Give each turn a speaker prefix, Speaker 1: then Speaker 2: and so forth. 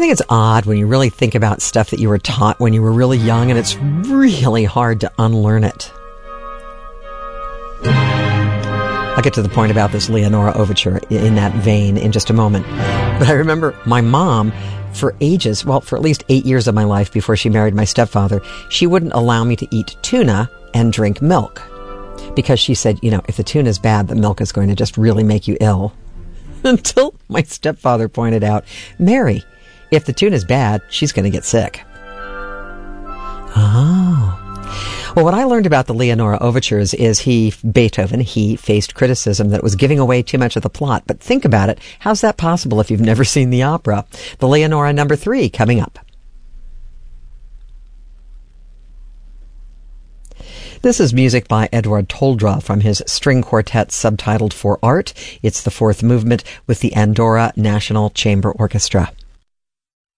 Speaker 1: think it's odd when you really think about stuff that you were taught when you were really young, and it's really hard to unlearn it. I'll get to the point about this Leonora overture in that vein in just a moment. But I remember my mom, for ages, well, for at least 8 years of my life before she married my stepfather, she wouldn't allow me to eat tuna and drink milk. Because she said, if the tuna's bad, the milk is going to just really make you ill. Until my stepfather pointed out, Mary, if the tuna's bad, she's going to get sick. Oh. Well, what I learned about the Leonora overtures is Beethoven faced criticism that it was giving away too much of the plot. But think about it. How's that possible if you've never seen the opera? The Leonora number 3 coming up. This is music by Eduard Toldra from his string quartet subtitled For Art. It's the 4th movement with the Andorra National Chamber Orchestra.